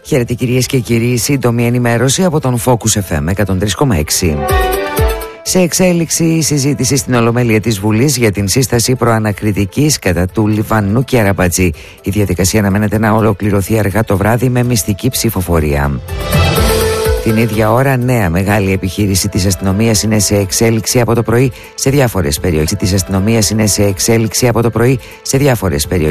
Χαίρετε κυρίες και κύριοι, σύντομη ενημέρωση από τον Focus FM 103,6. Σε εξέλιξη η συζήτηση στην Ολομέλεια της Βουλής για την σύσταση προανακριτικής κατά του Λιβανού και Αραμπατζή. Η διαδικασία αναμένεται να ολοκληρωθεί αργά το βράδυ με μυστική ψηφοφορία. Την ίδια ώρα, νέα μεγάλη επιχείρηση της αστυνομίας είναι σε εξέλιξη από το πρωί σε διάφορες περιοχές.